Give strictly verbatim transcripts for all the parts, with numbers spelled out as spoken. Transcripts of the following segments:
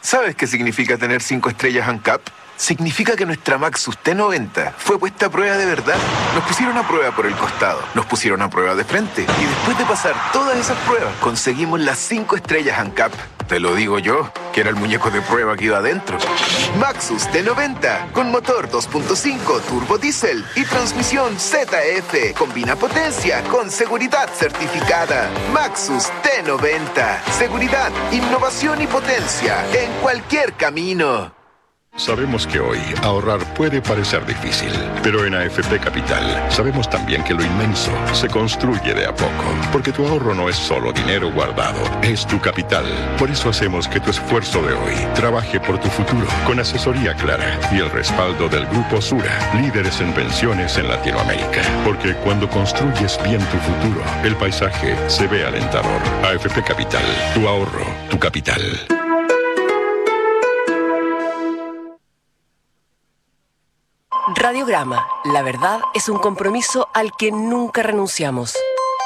¿Sabes qué significa tener cinco estrellas ANCAP? Significa que nuestra Maxus T noventa fue puesta a prueba de verdad. Nos pusieron a prueba por el costado, nos pusieron a prueba de frente y después de pasar todas esas pruebas conseguimos las cinco estrellas ANCAP. Te lo digo yo, que era el muñeco de prueba que iba adentro. Maxus T noventa, con motor dos punto cinco turbo diésel y transmisión Z F. Combina potencia con seguridad certificada. Maxus T noventa. Seguridad, innovación y potencia en cualquier camino. Sabemos que hoy ahorrar puede parecer difícil, pero en A F P Capital sabemos también que lo inmenso se construye de a poco, porque tu ahorro no es solo dinero guardado, es tu capital. Por eso hacemos que tu esfuerzo de hoy trabaje por tu futuro, con asesoría clara y el respaldo del Grupo Sura, líderes en pensiones en Latinoamérica. Porque cuando construyes bien tu futuro, el paisaje se ve alentador. A F P Capital, tu ahorro, tu capital. Radiograma, la verdad es un compromiso al que nunca renunciamos.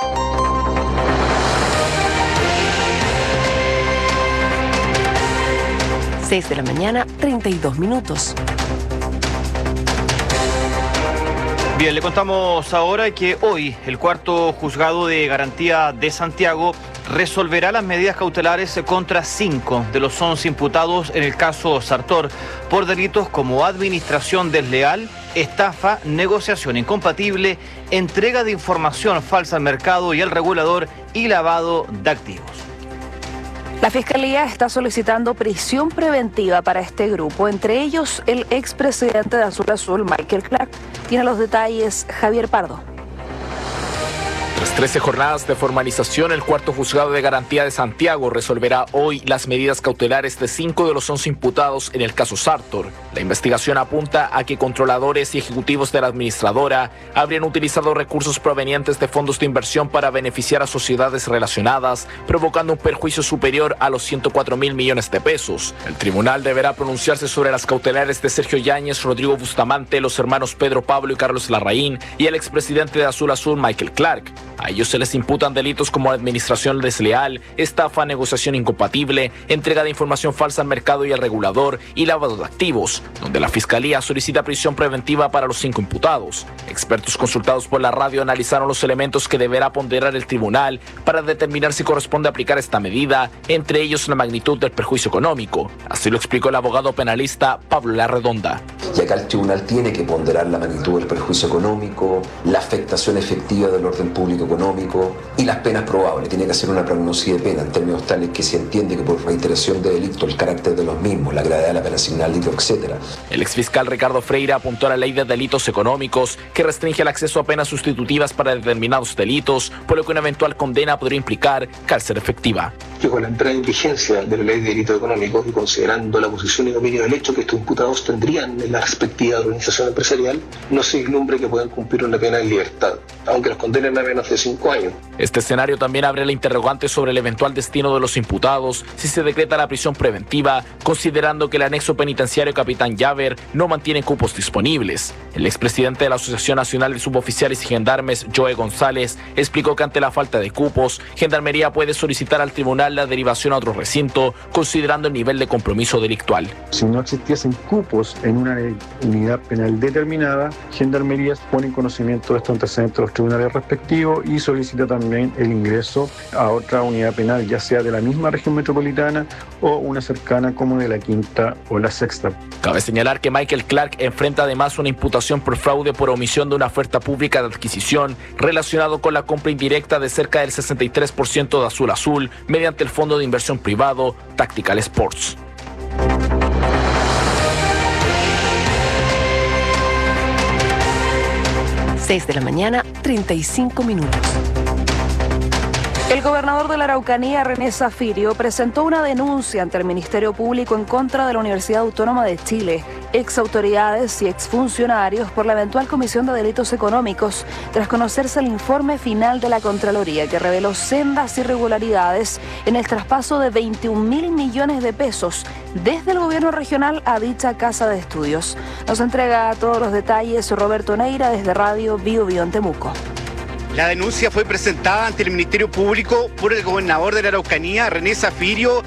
seis de la mañana, treinta y dos minutos. Bien, le contamos ahora que hoy el cuarto juzgado de garantía de Santiago resolverá las medidas cautelares contra cinco de los once imputados en el caso Sartor por delitos como administración desleal, estafa, negociación incompatible, entrega de información falsa al mercado y al regulador y lavado de activos. La Fiscalía está solicitando prisión preventiva para este grupo, entre ellos el expresidente de Azul Azul, Michael Clark. Tiene los detalles Javier Pardo. Tras trece jornadas de formalización, el cuarto juzgado de garantía de Santiago resolverá hoy las medidas cautelares de cinco de los once imputados en el caso Sartor. La investigación apunta a que controladores y ejecutivos de la administradora habrían utilizado recursos provenientes de fondos de inversión para beneficiar a sociedades relacionadas, provocando un perjuicio superior a los ciento cuatro mil millones de pesos. El tribunal deberá pronunciarse sobre las cautelares de Sergio Yáñez, Rodrigo Bustamante, los hermanos Pedro Pablo y Carlos Larraín y el expresidente de Azul Azul, Michael Clark. A ellos se les imputan delitos como administración desleal, estafa, negociación incompatible, entrega de información falsa al mercado y al regulador y lavado de activos, donde la Fiscalía solicita prisión preventiva para los cinco imputados. Expertos consultados por la radio analizaron los elementos que deberá ponderar el tribunal para determinar si corresponde aplicar esta medida, entre ellos la magnitud del perjuicio económico. Así lo explicó el abogado penalista Pablo Larredonda. Y acá el tribunal tiene que ponderar la magnitud del perjuicio económico, la afectación efectiva del orden público económico y las penas probables. Tiene que hacer una prognosis de pena en términos tales que se entiende que por reiteración de delito, el carácter de los mismos, la gravedad de la pena asignada, etcétera. El exfiscal Ricardo Freire apuntó a la ley de delitos económicos que restringe el acceso a penas sustitutivas para determinados delitos, por lo que una eventual condena podría implicar cárcel efectiva. Que con la entrada en vigencia de la ley de delitos económicos y considerando la posición y dominio del hecho que estos imputados tendrían en la respectiva organización empresarial, no se vislumbre que puedan cumplir una pena en libertad, aunque los condenen a menos de cinco años. Este escenario también abre la interrogante sobre el eventual destino de los imputados si se decreta la prisión preventiva, considerando que el anexo penitenciario Capitán Llaver no mantiene cupos disponibles. El expresidente de la Asociación Nacional de Suboficiales y Gendarmes, Joe González, explicó que ante la falta de cupos, Gendarmería puede solicitar al tribunal la derivación a otro recinto, considerando el nivel de compromiso delictual. Si no existiesen cupos en una unidad penal determinada, Gendarmería pone en conocimiento de estos antecedentes de los tribunales respectivos y solicita también el ingreso a otra unidad penal, ya sea de la misma región metropolitana o una cercana como de la quinta o la sexta. Cabe señalar que Michael Clark enfrenta además una imputación por fraude por omisión de una oferta pública de adquisición relacionado con la compra indirecta de cerca del sesenta y tres por ciento de Azul Azul mediante el fondo de inversión privado Tactical Sports. seis de la mañana, treinta y cinco minutos. El gobernador de la Araucanía, René Zafirio, presentó una denuncia ante el Ministerio Público en contra de la Universidad Autónoma de Chile, exautoridades y exfuncionarios por la eventual comisión de delitos económicos, tras conocerse el informe final de la Contraloría que reveló sendas irregularidades en el traspaso de veintiún mil millones de pesos desde el gobierno regional a dicha casa de estudios. Nos entrega todos los detalles Roberto Neira desde Radio Bio Bio en Temuco. La denuncia fue presentada ante el Ministerio Público por el gobernador de la Araucanía, René Zafirio,